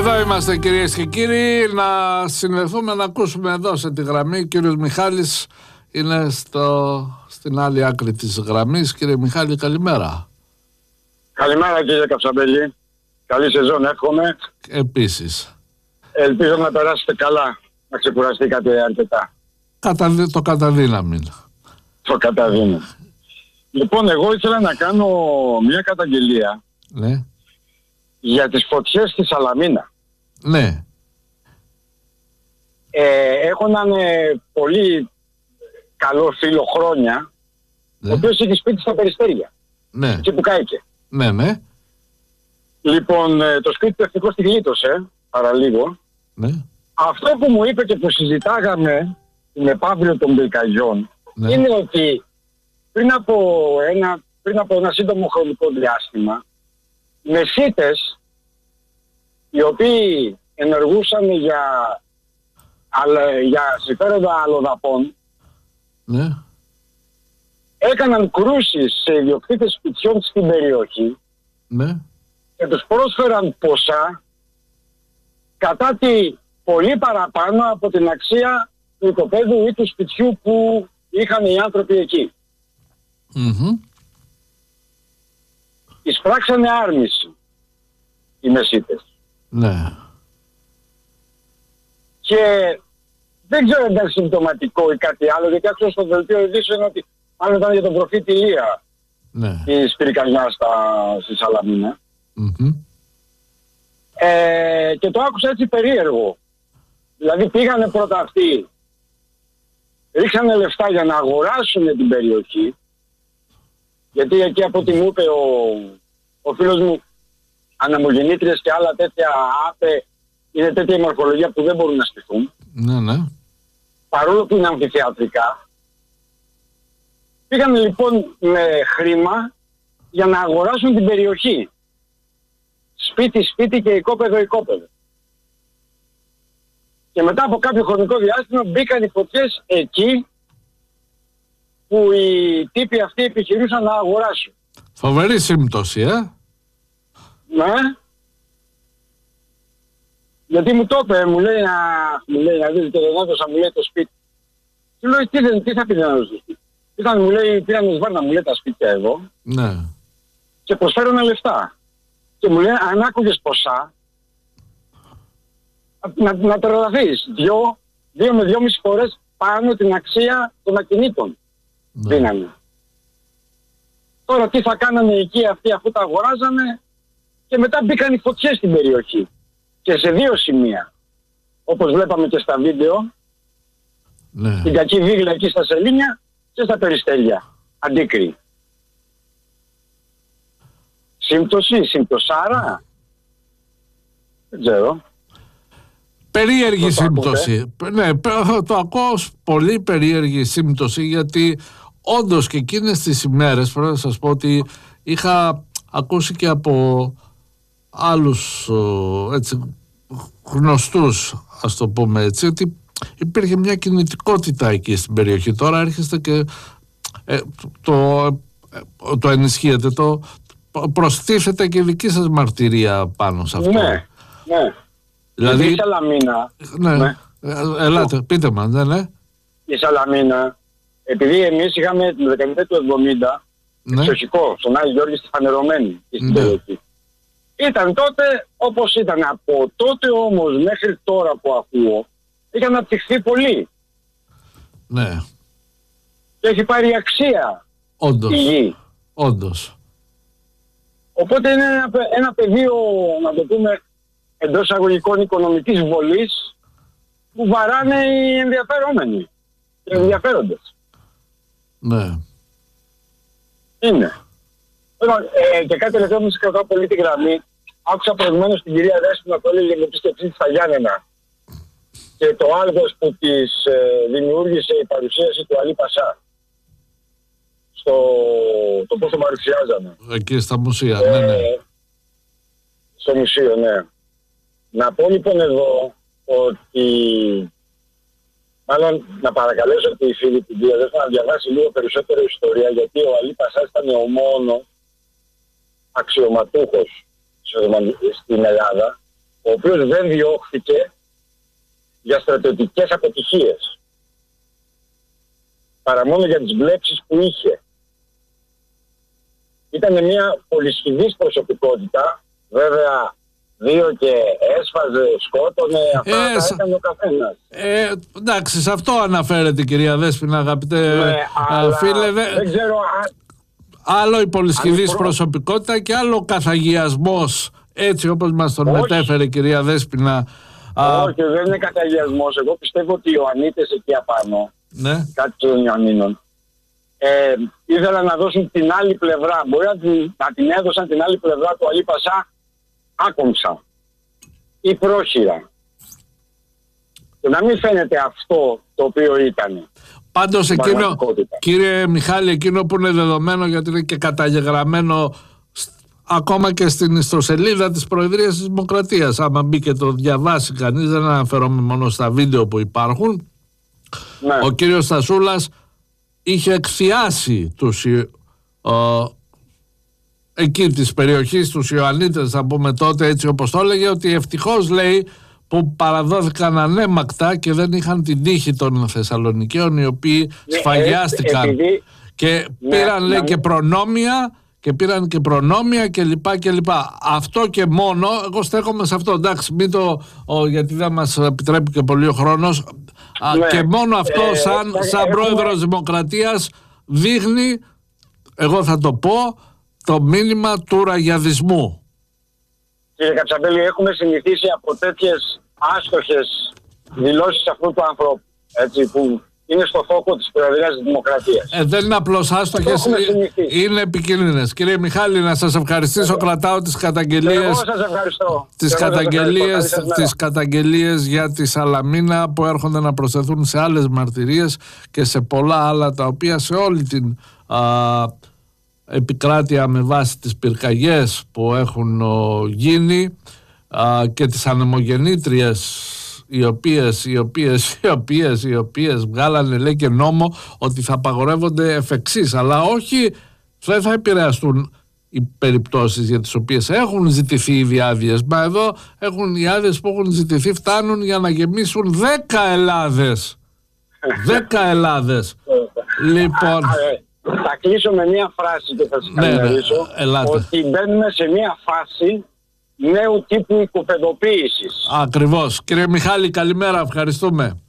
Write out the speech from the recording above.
Εδώ είμαστε, κυρίες και κύριοι. Να συνδεθούμε να ακούσουμε εδώ σε τη γραμμή. Ο κύριος Μιχάλης είναι στην άλλη άκρη της γραμμής. Κύριε Μιχάλη, καλημέρα. Καλημέρα, κύριε Καψαμπέλη. Καλή σεζόν εύχομαι. Επίσης. Ελπίζω να περάσετε καλά, να ξεκουραστήκατε αρκετά. Το καταδύναμη. Το καταδύναμη. Λοιπόν, εγώ ήθελα να κάνω μια καταγγελία. Ναι. Για τις φωτιές στη Σαλαμίνα. Ναι. Έχω έναν πολύ καλό φίλο χρόνια, Ναι. ο οποίος έχει σπίτι στα Περιστέρια. Ναι. Εκεί που κάηκε. Ναι, ναι. Λοιπόν, το σπίτι του ευτυχώς τη γλίτωσε, παραλίγο. Ναι. Αυτό που μου είπε και που συζητάγαμε την επαύριο των πυρκαγιών, Ναι. είναι ότι πριν από ένα σύντομο χρονικό διάστημα, μεσίτες οι οποίοι ενεργούσαν για συμφέροντα αλλοδαπών, Ναι. έκαναν κρούσεις σε ιδιοκτήτες σπιτιών στην περιοχή, Ναι. και τους πρόσφεραν ποσά κατά τη πολύ παραπάνω από την αξία του οικοπαίδου ή του σπιτιού που είχαν οι άνθρωποι εκεί. Εισπράξανε άρνηση οι μεσίτες. Ναι. Και δεν ξέρω αν ήταν συμπτωματικό ή κάτι άλλο, γιατί άκουσα στο δελτίο ειδήσεων ότι αν ήταν για τον προφήτη Ηλία Ναι. η σπυρικανιά στη Σαλαμίνα. Και το άκουσα έτσι περίεργο. Δηλαδή πήγανε πρώτα αυτοί, ρίξανε λεφτά για να αγοράσουν την περιοχή, γιατί εκεί από ό,τι μου είπε ο φίλος μου, αναμογεννήτριες και άλλα τέτοια άπε, είναι τέτοια η μορφολογία που δεν μπορούν να στηθούν. Ναι, ναι. Παρόλο που είναι αμφιθεατρικά, πήγαν λοιπόν με χρήμα για να αγοράσουν την περιοχή. Σπίτι και οικόπεδο. Και μετά από κάποιο χρονικό διάστημα μπήκαν οι φωτιές εκεί που οι τύποι αυτοί επιχειρούσαν να αγοράσουν. Φοβερή σύμπτωση, Ναι. Γιατί μου το είπε, μου λέει να δείτε και δεν έδωσα, μου λέει το σπίτι. Του λέω τι θα πει να δώσει το σπίτι. Μου λέει πήραν σβάρνα, μου λέει τα σπίτια εδώ. Ναι. Και προσφέρουν λεφτά. Και μου λέει αν άκουγες ποσά, να τρελαθείς. 2 με 2,5 φορές πάνω την αξία των ακινήτων. Ναι. Δίνανε. Τώρα τι θα κάνανε εκεί αυτοί αφού τα αγοράζανε, και μετά μπήκαν οι φωτιές στην περιοχή. Και σε 2 σημεία. Όπως βλέπαμε και στα βίντεο, Ναι. την κακή βίγλα εκεί στα Σελήνια και στα Περιστέρια. Αντίκρι. Συμπτωσάρα. Δεν ξέρω. Περίεργη σύμπτωση. Ναι, το ακούω ως πολύ περίεργη σύμπτωση, γιατί όντως και εκείνες τις ημέρες πρέπει να σας πω ότι είχα ακούσει και από άλλους έτσι, γνωστούς, ας το πούμε έτσι, ότι υπήρχε μια κινητικότητα εκεί στην περιοχή. Τώρα έρχεστε και το ενισχύετε, το προστίθεται και η δική σας μαρτυρία πάνω σε αυτό. Ναι. Δηλαδή, η Σαλαμίνα, ναι. Ελάτε, πείτε μας, ναι. Η Σαλαμίνα, επειδή εμείς είχαμε την δεκαετία του 70 εξοχικό, στον Άγιο Γιώργη στη Φανερωμένη και στην περιοχή. Ήταν τότε όπως ήταν. Από τότε όμως μέχρι τώρα που ακούω, είχε αναπτυχθεί πολύ. Ναι. Και έχει πάρει αξία η γη. Όντως. Οπότε είναι ένα πεδίο, να το πούμε, εντός αγωγικών οικονομικής βολής, που βαράνε οι ενδιαφερόμενοι, οι ενδιαφέροντες. Ναι. Είναι. Και κάτι τελευταίο μου κρατάω πολύ τη γραμμή. Άκουσα προηγουμένως την κυρία Δέσποινα που έλεγε με τη σκέψη στα Γιάννενα και το άλγος που της δημιούργησε η παρουσίαση του Αλή Πασά στο πώς το παρουσιάζαμε. Εκεί στα μουσεία, ναι. Στο μουσείο, ναι. Να πω λοιπόν εδώ ότι μάλλον να παρακαλέσω τη φίλη την κυρία Δέσποινα να διαβάσει λίγο περισσότερο ιστορία, γιατί ο Αλή Πασάς ήταν ο μόνο αξιωματούχος στην Ελλάδα, ο οποίος δεν διώχθηκε για στρατιωτικές αποτυχίες, παρά μόνο για τις βλέψεις που είχε. Ήταν μια πολυσχηδής προσωπικότητα, βέβαια 2 και έσφαζε, σκότωνε, αυτά τα έκανε ο καθένας. Εντάξει, σε αυτό αναφέρεται η κυρία Δέσποινα, αγαπητέ φίλε. Δεν ξέρω άλλο η πολυσχηδής προσωπικότητα και άλλο ο καθαγιασμός, έτσι όπως μας τον μετέφερε η κυρία Δέσποινα. Όχι, δεν είναι καταγιασμός. Εγώ πιστεύω ότι οι Ιωαννίτες εκεί απάνω, κάτι των Ιωαννίνων, ήθελαν να δώσουν την άλλη πλευρά. Μπορεί να την έδωσαν την άλλη πλευρά του Αλή Πασά άκομψα ή πρόχειρα. Και να μην φαίνεται αυτό το οποίο ήταν. Πάντως εκείνο, κύριε Μιχάλη, εκείνο που είναι δεδομένο, γιατί είναι και καταγεγραμμένο ακόμα και στην ιστοσελίδα της Προεδρίας της Δημοκρατίας, άμα μπει και το διαβάσει κανείς, δεν αναφέρομαι μόνο στα βίντεο που υπάρχουν, ο κύριος Στασούλας είχε εκθιάσει τους εκεί της περιοχής, τους Ιωαννίτες, θα πούμε τότε, έτσι όπως το έλεγε, ότι ευτυχώς, λέει, που παραδόθηκαν ανέμακτα και δεν είχαν την τύχη των Θεσσαλονικαίων, οι οποίοι σφαγιάστηκαν και πήραν, λέει, και προνόμια και λοιπά. Αυτό και μόνο, εγώ στέκομαι σε αυτό, εντάξει, μην γιατί δεν μας επιτρέπει και πολύ ο χρόνος, και μόνο αυτό σαν πρόεδρος Δημοκρατίας δείχνει, εγώ θα το πω, το μήνυμα του ραγιαδισμού. Κύριε Κατσαμπέλη, έχουμε συνηθίσει από τέτοιες άστοχες δηλώσεις αυτού του ανθρώπου, έτσι, που είναι στο φόκο της Προεδρίας της Δημοκρατίας. Δεν είναι απλώς άστοχες, είναι επικίνδυνες. Κύριε Μιχάλη, να σας ευχαριστήσω. Κρατάω τις καταγγελίες. Εγώ σας ευχαριστώ. Τις καταγγελίες για τη Σαλαμίνα που έρχονται να προσθεθούν σε άλλες μαρτυρίες και σε πολλά άλλα, τα οποία σε όλη την επικράτεια, με βάση τις πυρκαγιές που έχουν γίνει και τις ανεμογεννήτριες οι οποίες βγάλανε, λέει, και νόμο ότι θα απαγορεύονται εφ' εξής, αλλά όχι, δεν θα επηρεαστούν οι περιπτώσεις για τις οποίες έχουν ζητηθεί οι άδειες. Μα εδώ οι άδειες που έχουν ζητηθεί φτάνουν για να γεμίσουν 10 Ελλάδες. 10 Ελλάδες. Λοιπόν, θα κλείσω με μια φράση και θα σας καλημερίσω, ότι μπαίνουμε σε μια φάση νέου τύπου οικοπεδοποίησης. Ακριβώς. Κύριε Μιχάλη, καλημέρα, ευχαριστούμε.